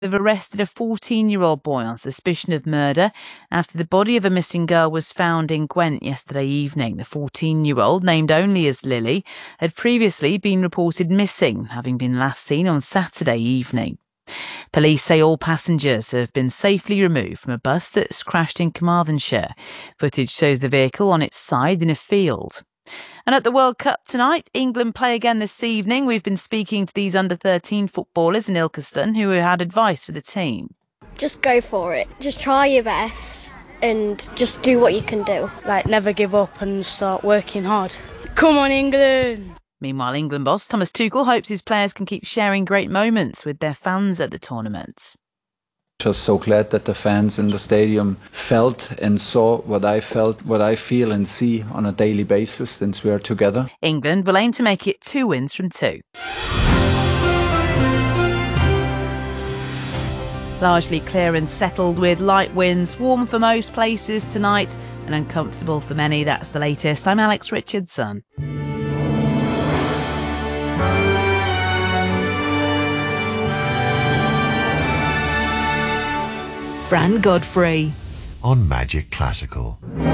They've arrested a 14-year-old boy on suspicion of murder after the body of a missing girl was found in Gwent yesterday evening. The 14-year-old, named only as Lily, had previously been reported missing, having been last seen on Saturday evening. Police say all passengers have been safely removed from a bus that's crashed in Carmarthenshire. Footage shows the vehicle on its side in a field. And at the World Cup tonight, England play again this evening. We've been speaking to these under-13 footballers in Ilkeston who had advice for the team. Just go for it. Just try your best and just do what you can do. Never give up and start working hard. Come on, England! Meanwhile, England boss Thomas Tuchel hopes his players can keep sharing great moments with their fans at the tournaments. Just so glad that the fans in the stadium felt and saw what I felt, what I feel and see on a daily basis since we are together. England will aim to make it 2 wins from 2. Largely clear and settled with light winds, warm for most places tonight and uncomfortable for many. That's the latest. I'm Alex Richardson. Fran Godfrey on Magic Classical.